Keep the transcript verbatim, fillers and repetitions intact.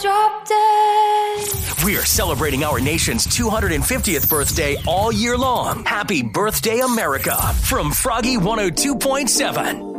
drop dead. We're celebrating our nation's two hundred fiftieth birthday all year long. Happy birthday, America, from Froggy one oh two point seven.